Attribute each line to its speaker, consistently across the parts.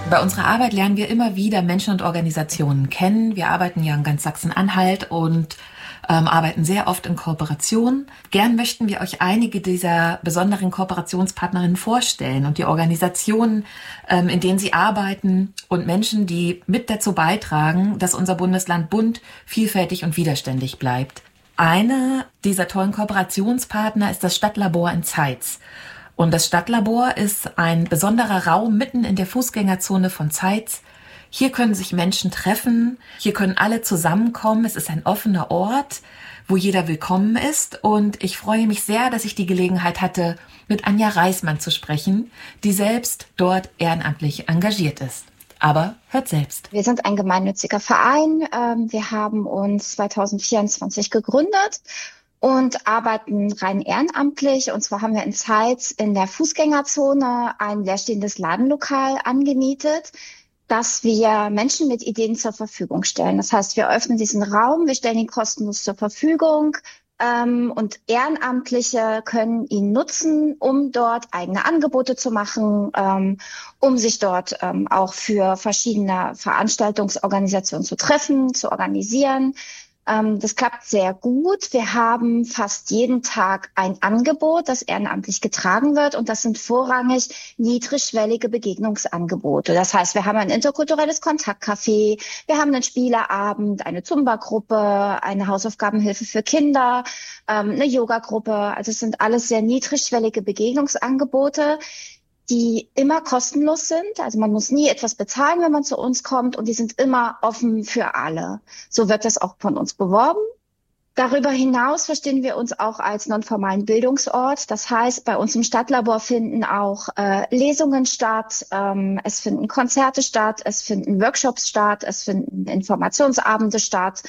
Speaker 1: Bei unserer Arbeit lernen wir immer wieder Menschen und Organisationen kennen. Wir arbeiten ja in ganz Sachsen-Anhalt und arbeiten sehr oft in Kooperation. Gern möchten wir euch einige dieser besonderen Kooperationspartnerinnen vorstellen und die Organisationen, in denen sie arbeiten und Menschen, die mit dazu beitragen, dass unser Bundesland bunt, vielfältig und widerständig bleibt. Einer dieser tollen Kooperationspartner ist das Stadtlabor in Zeitz. Und das Stadtlabor ist ein besonderer Raum mitten in der Fußgängerzone von Zeitz. Hier können sich Menschen treffen, hier können alle zusammenkommen. Es ist ein offener Ort, wo jeder willkommen ist. Und ich freue mich sehr, dass ich die Gelegenheit hatte, mit Anja Reismann zu sprechen, die selbst dort ehrenamtlich engagiert ist. Aber hört selbst.
Speaker 2: Wir sind ein gemeinnütziger Verein. Wir haben uns 2024 gegründet und arbeiten rein ehrenamtlich. Und zwar haben wir in Zeitz in der Fußgängerzone ein leerstehendes Ladenlokal angemietet, dass wir Menschen mit Ideen zur Verfügung stellen. Das heißt, wir öffnen diesen Raum, wir stellen ihn kostenlos zur Verfügung und Ehrenamtliche können ihn nutzen, um dort eigene Angebote zu machen, um sich dort auch für verschiedene Veranstaltungsorganisationen zu treffen, zu organisieren. Das klappt sehr gut. Wir haben fast jeden Tag ein Angebot, das ehrenamtlich getragen wird. Und das sind vorrangig niedrigschwellige Begegnungsangebote. Das heißt, wir haben ein interkulturelles Kontaktcafé, wir haben einen Spieleabend, eine Zumba-Gruppe, eine Hausaufgabenhilfe für Kinder, eine Yoga-Gruppe. Also es sind alles sehr niedrigschwellige Begegnungsangebote, die immer kostenlos sind. Also man muss nie etwas bezahlen, wenn man zu uns kommt, und die sind immer offen für alle. So wird das auch von uns beworben. Darüber hinaus verstehen wir uns auch als nonformalen Bildungsort. Das heißt, bei uns im Stadtlabor finden auch Lesungen statt, es finden Konzerte statt, es finden Workshops statt, es finden Informationsabende statt.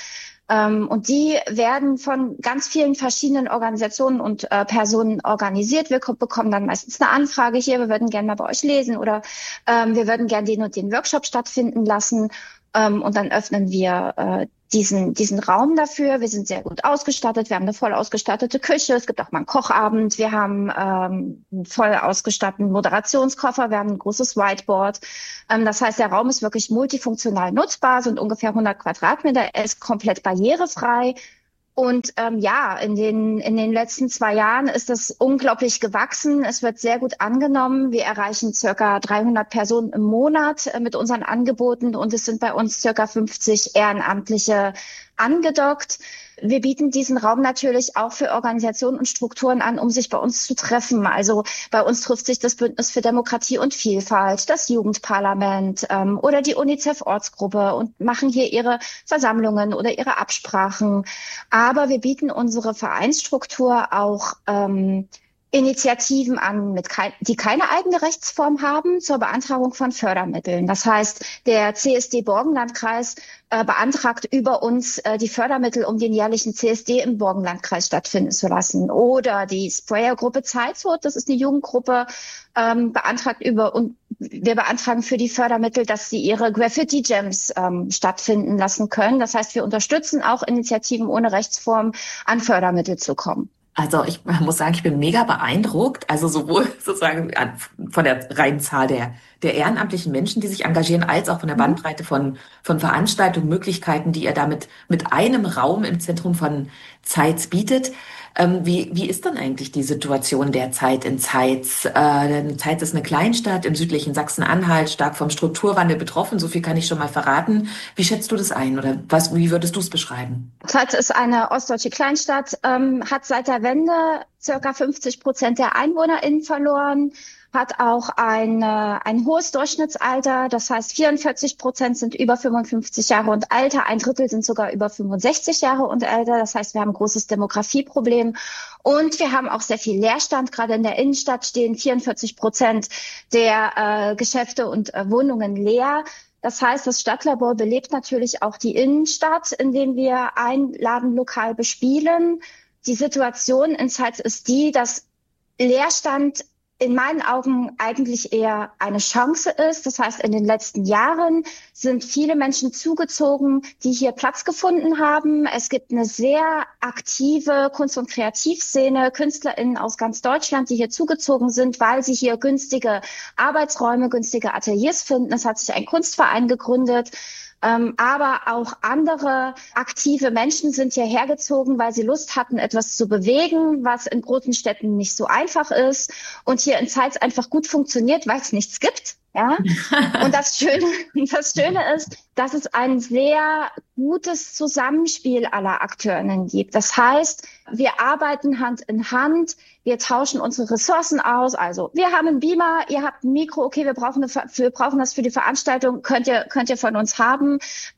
Speaker 2: Und die werden von ganz vielen verschiedenen Organisationen und Personen organisiert. Wir bekommen dann meistens eine Anfrage hier, wir würden gerne mal bei euch lesen, oder wir würden gerne den und den Workshop stattfinden lassen. Und dann öffnen wir diesen Raum dafür. Wir sind sehr gut ausgestattet. Wir haben eine voll ausgestattete Küche. Es gibt auch mal einen Kochabend. Wir haben einen voll ausgestatteten Moderationskoffer. Wir haben ein großes Whiteboard. Das heißt, der Raum ist wirklich multifunktional nutzbar, sind ungefähr 100 Quadratmeter. Er ist komplett barrierefrei. Und in den letzten 2 Jahren ist das unglaublich gewachsen. Es wird sehr gut angenommen. Wir erreichen circa 300 Personen im Monat mit unseren Angeboten, und es sind bei uns circa 50 Ehrenamtliche angedockt. Wir bieten diesen Raum natürlich auch für Organisationen und Strukturen an, um sich bei uns zu treffen. Also bei uns trifft sich das Bündnis für Demokratie und Vielfalt, das Jugendparlament oder die UNICEF-Ortsgruppe und machen hier ihre Versammlungen oder ihre Absprachen. Aber wir bieten unsere Vereinsstruktur auch Initiativen an, die keine eigene Rechtsform haben, zur Beantragung von Fördermitteln. Das heißt, der CSD Borkenlandkreis beantragt über uns die Fördermittel, um den jährlichen CSD im Borkenlandkreis stattfinden zu lassen. Oder die Sprayer-Gruppe Zeitshut, das ist eine Jugendgruppe, beantragt und wir beantragen für die Fördermittel, dass sie ihre Graffiti-Jams stattfinden lassen können. Das heißt, wir unterstützen auch Initiativen ohne Rechtsform, an Fördermittel zu kommen.
Speaker 1: Also ich muss sagen, ich bin mega beeindruckt, also sowohl sozusagen von der reinen Zahl der ehrenamtlichen Menschen, die sich engagieren, als auch von der Bandbreite von Veranstaltungen, Möglichkeiten, die ihr damit mit einem Raum im Zentrum von Zeitz bietet. Wie ist dann eigentlich die Situation derzeit in Zeitz? Denn Zeitz ist eine Kleinstadt im südlichen Sachsen-Anhalt, stark vom Strukturwandel betroffen, so viel kann ich schon mal verraten. Wie schätzt du das ein, oder wie würdest du es beschreiben?
Speaker 2: Zeitz ist eine ostdeutsche Kleinstadt, hat seit der Wende circa 50% der EinwohnerInnen verloren, hat auch ein hohes Durchschnittsalter. Das heißt, 44% sind über 55 Jahre und älter, 1/3 sind sogar über 65 Jahre und älter. Das heißt, wir haben ein großes Demografieproblem und wir haben auch sehr viel Leerstand. Gerade in der Innenstadt stehen 44% der Geschäfte und Wohnungen leer. Das heißt, das Stadtlabor belebt natürlich auch die Innenstadt, indem wir ein Ladenlokal bespielen. Die Situation in Zeitz ist die, dass Leerstand in meinen Augen eigentlich eher eine Chance ist. Das heißt, in den letzten Jahren sind viele Menschen zugezogen, die hier Platz gefunden haben. Es gibt eine sehr aktive Kunst- und Kreativszene, KünstlerInnen aus ganz Deutschland, die hier zugezogen sind, weil sie hier günstige Arbeitsräume, günstige Ateliers finden. Es hat sich ein Kunstverein gegründet. Aber auch andere aktive Menschen sind hierher gezogen, weil sie Lust hatten, etwas zu bewegen, was in großen Städten nicht so einfach ist und hier in Zeitz einfach gut funktioniert, weil es nichts gibt. Ja, und das Schöne ist, dass es ein sehr gutes Zusammenspiel aller AkteurInnen gibt. Das heißt, wir arbeiten Hand in Hand, wir tauschen unsere Ressourcen aus. Also, wir haben einen Beamer, ihr habt ein Mikro, okay, wir brauchen das für die Veranstaltung, könnt ihr von uns haben.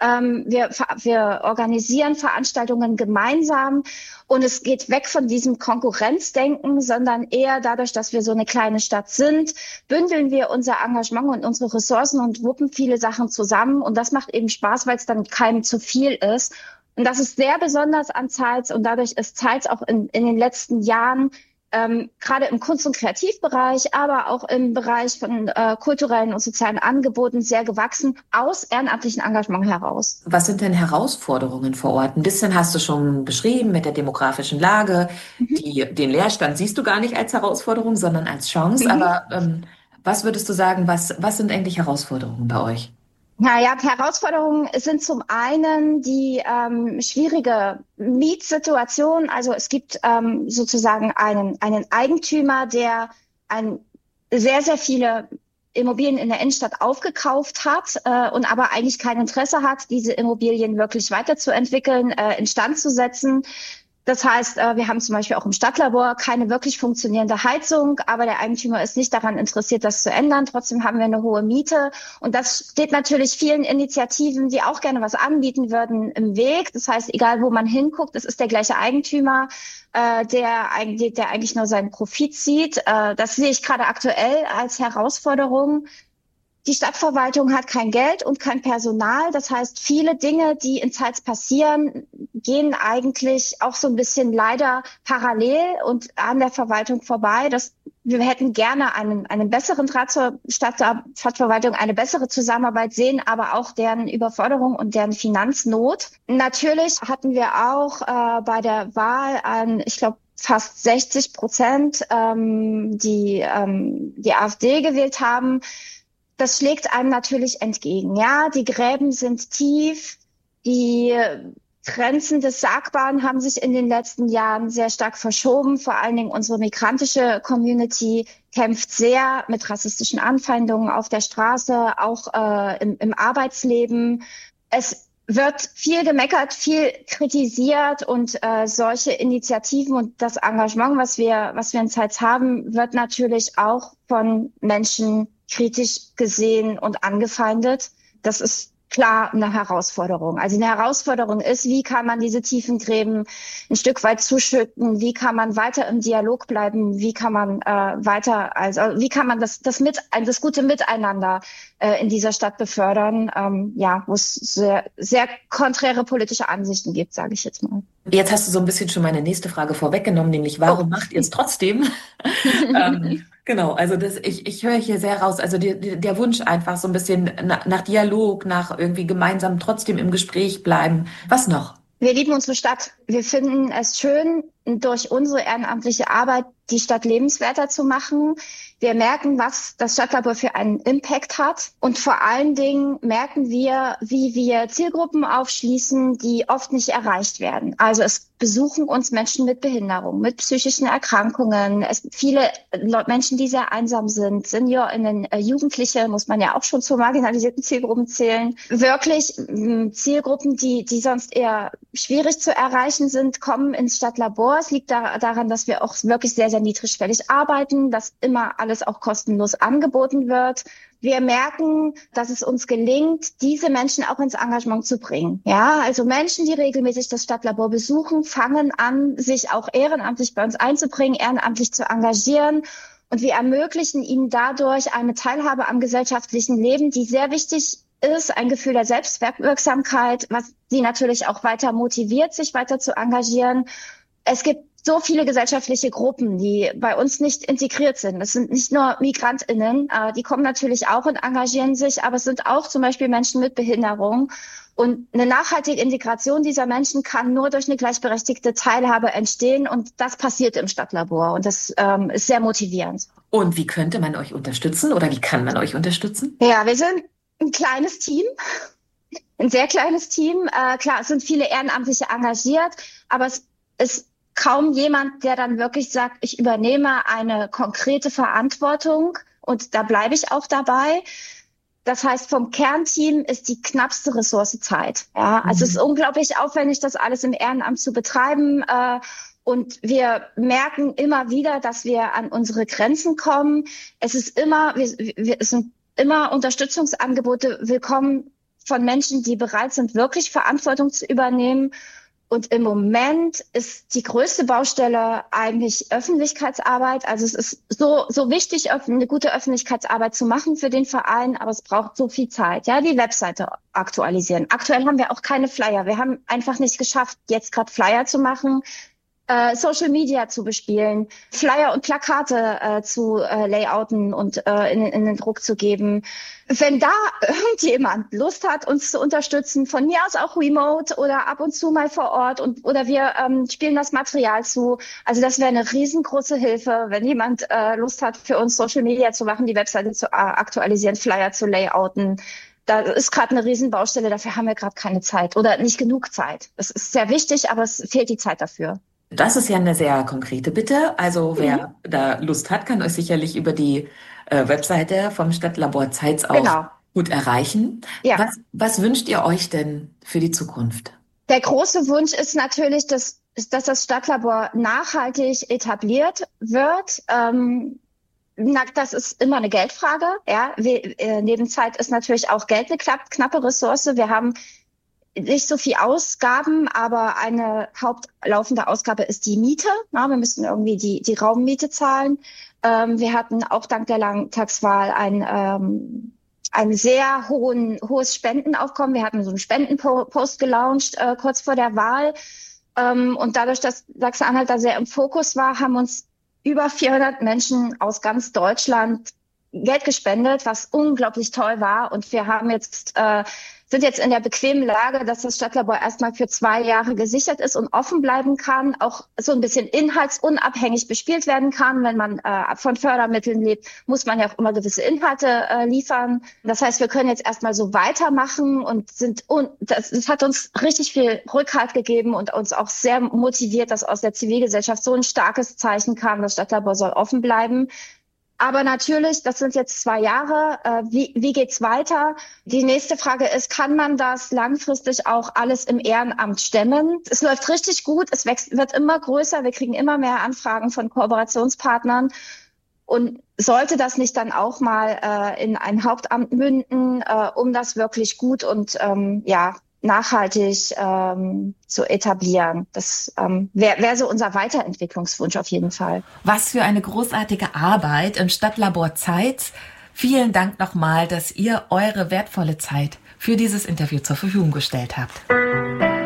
Speaker 2: Wir organisieren Veranstaltungen gemeinsam. Und es geht weg von diesem Konkurrenzdenken, sondern eher dadurch, dass wir so eine kleine Stadt sind, bündeln wir unser Engagement und unsere Ressourcen und wuppen viele Sachen zusammen. Und das macht eben Spaß, weil es dann keinem zu viel ist. Und das ist sehr besonders an Zeitz. Und dadurch ist Zeitz auch in den letzten Jahren gerade im Kunst- und Kreativbereich, aber auch im Bereich von kulturellen und sozialen Angeboten sehr gewachsen, aus ehrenamtlichem Engagement heraus.
Speaker 1: Was sind denn Herausforderungen vor Ort? Ein bisschen hast du schon beschrieben mit der demografischen Lage. Den Leerstand siehst du gar nicht als Herausforderung, sondern als Chance. Aber was würdest du sagen, was sind eigentlich Herausforderungen bei euch?
Speaker 2: Naja, Herausforderungen sind zum einen die schwierige Mietsituation. Also es gibt sozusagen einen Eigentümer, der sehr, sehr viele Immobilien in der Innenstadt aufgekauft hat und aber eigentlich kein Interesse hat, diese Immobilien wirklich weiterzuentwickeln, instand zu setzen. Das heißt, wir haben zum Beispiel auch im Stadtlabor keine wirklich funktionierende Heizung, aber der Eigentümer ist nicht daran interessiert, das zu ändern. Trotzdem haben wir eine hohe Miete. Und das steht natürlich vielen Initiativen, die auch gerne was anbieten würden, im Weg. Das heißt, egal wo man hinguckt, es ist der gleiche Eigentümer, der eigentlich nur seinen Profit sieht. Das sehe ich gerade aktuell als Herausforderung. Die Stadtverwaltung hat kein Geld und kein Personal. Das heißt, viele Dinge, die in Zeitz passieren, gehen eigentlich auch so ein bisschen leider parallel und an der Verwaltung vorbei. Wir hätten gerne einen besseren Draht zur Stadtverwaltung, eine bessere Zusammenarbeit sehen, aber auch deren Überforderung und deren Finanznot. Natürlich hatten wir auch bei der Wahl ich glaube, fast 60%, die AfD gewählt haben. Das schlägt einem natürlich entgegen. Ja, die Gräben sind tief, die Grenzen des Sagbaren haben sich in den letzten Jahren sehr stark verschoben. Vor allen Dingen unsere migrantische Community kämpft sehr mit rassistischen Anfeindungen auf der Straße, auch im Arbeitsleben. Es wird viel gemeckert, viel kritisiert und solche Initiativen und das Engagement, was wir in Zeitz haben, wird natürlich auch von Menschen kritisch gesehen und angefeindet. Das ist klar eine Herausforderung. Also eine Herausforderung ist, wie kann man diese tiefen Gräben ein Stück weit zuschütten? Wie kann man weiter im Dialog bleiben? Wie kann man wie kann man das gute Miteinander in dieser Stadt befördern? Wo es sehr, sehr konträre politische Ansichten gibt, sage ich jetzt mal.
Speaker 1: Jetzt hast du so ein bisschen schon meine nächste Frage vorweggenommen, nämlich warum macht ihr es trotzdem? Genau, also ich höre hier sehr raus, also der Wunsch einfach so ein bisschen nach Dialog, nach irgendwie gemeinsam trotzdem im Gespräch bleiben. Was noch?
Speaker 2: Wir lieben unsere Stadt. Wir finden es schön, durch unsere ehrenamtliche Arbeit die Stadt lebenswerter zu machen. Wir merken, was das Stadtlabor für einen Impact hat. Und vor allen Dingen merken wir, wie wir Zielgruppen aufschließen, die oft nicht erreicht werden. Also es besuchen uns Menschen mit Behinderung, mit psychischen Erkrankungen. Es gibt viele Menschen, die sehr einsam sind, SeniorInnen, Jugendliche, muss man ja auch schon zu marginalisierten Zielgruppen zählen. Wirklich Zielgruppen, die sonst eher schwierig zu erreichen sind, kommen ins Stadtlabor. Es liegt daran, dass wir auch wirklich sehr, sehr niedrigschwellig arbeiten, dass immer alles auch kostenlos angeboten wird. Wir merken, dass es uns gelingt, diese Menschen auch ins Engagement zu bringen. Ja, also Menschen, die regelmäßig das Stadtlabor besuchen, fangen an, sich auch ehrenamtlich bei uns einzubringen, ehrenamtlich zu engagieren. Und wir ermöglichen ihnen dadurch eine Teilhabe am gesellschaftlichen Leben, die sehr wichtig ist, ein Gefühl der Selbstwirksamkeit, was sie natürlich auch weiter motiviert, sich weiter zu engagieren. Es gibt so viele gesellschaftliche Gruppen, die bei uns nicht integriert sind. Es sind nicht nur MigrantInnen, die kommen natürlich auch und engagieren sich, aber es sind auch zum Beispiel Menschen mit Behinderung. Und eine nachhaltige Integration dieser Menschen kann nur durch eine gleichberechtigte Teilhabe entstehen. Und das passiert im Stadtlabor. Und das ist sehr motivierend.
Speaker 1: Und wie könnte man euch unterstützen oder wie kann man euch unterstützen?
Speaker 2: Ja, wir sind ein kleines Team, ein sehr kleines Team. Klar, es sind viele Ehrenamtliche engagiert, aber es ist kaum jemand, der dann wirklich sagt, ich übernehme eine konkrete Verantwortung. Und da bleibe ich auch dabei. Das heißt, vom Kernteam ist die knappste Ressource Zeit. Ja, also es ist unglaublich aufwendig, das alles im Ehrenamt zu betreiben. Und wir merken immer wieder, dass wir an unsere Grenzen kommen. Es sind immer Unterstützungsangebote willkommen von Menschen, die bereit sind, wirklich Verantwortung zu übernehmen. Und im Moment ist die größte Baustelle eigentlich Öffentlichkeitsarbeit. Also es ist so wichtig, eine gute Öffentlichkeitsarbeit zu machen für den Verein, aber es braucht so viel Zeit. Ja, die Webseite aktualisieren. Aktuell haben wir auch keine Flyer. Wir haben einfach nicht geschafft, jetzt gerade Flyer zu machen. Social Media zu bespielen, Flyer und Plakate zu layouten und in den Druck zu geben. Wenn da irgendjemand Lust hat, uns zu unterstützen, von mir aus auch remote oder ab und zu mal vor Ort oder wir spielen das Material zu. Also das wäre eine riesengroße Hilfe, wenn jemand Lust hat, für uns Social Media zu machen, die Webseite zu aktualisieren, Flyer zu layouten. Da ist gerade eine Riesenbaustelle, dafür haben wir gerade keine Zeit oder nicht genug Zeit. Es ist sehr wichtig, aber es fehlt die Zeit dafür.
Speaker 1: Das ist ja eine sehr konkrete Bitte. Also wer da Lust hat, kann euch sicherlich über die Webseite vom Stadtlabor Zeitz auch gut erreichen.
Speaker 2: Ja.
Speaker 1: Was wünscht ihr euch denn für die Zukunft?
Speaker 2: Der große Wunsch ist natürlich, dass das Stadtlabor nachhaltig etabliert wird. Das ist immer eine Geldfrage. Ja, neben Zeit ist natürlich auch Geld eine knappe Ressource. Wir haben nicht so viel Ausgaben, aber eine hauptlaufende Ausgabe ist die Miete. Ja, wir müssen irgendwie die Raummiete zahlen. Wir hatten auch dank der Landtagswahl ein sehr hohes Spendenaufkommen. Wir hatten so einen Spendenpost gelauncht kurz vor der Wahl. Und dadurch, dass Sachsen-Anhalt da sehr im Fokus war, haben uns über 400 Menschen aus ganz Deutschland Geld gespendet, was unglaublich toll war. Und wir haben sind jetzt in der bequemen Lage, dass das Stadtlabor erstmal für 2 Jahre gesichert ist und offen bleiben kann, auch so ein bisschen inhaltsunabhängig bespielt werden kann. Wenn man von Fördermitteln lebt, muss man ja auch immer gewisse Inhalte liefern. Das heißt, wir können jetzt erstmal so weitermachen und das hat uns richtig viel Rückhalt gegeben und uns auch sehr motiviert, dass aus der Zivilgesellschaft so ein starkes Zeichen kam, das Stadtlabor soll offen bleiben. Aber natürlich, das sind jetzt 2 Jahre. Wie geht's weiter? Die nächste Frage ist, kann man das langfristig auch alles im Ehrenamt stemmen? Es läuft richtig gut. Es wird immer größer. Wir kriegen immer mehr Anfragen von Kooperationspartnern. Und sollte das nicht dann auch mal in ein Hauptamt münden, um das wirklich gut und nachhaltig zu etablieren. Das wäre so unser Weiterentwicklungswunsch auf jeden Fall.
Speaker 1: Was für eine großartige Arbeit im Stadtlabor Zeitz. Vielen Dank nochmal, dass ihr eure wertvolle Zeit für dieses Interview zur Verfügung gestellt habt.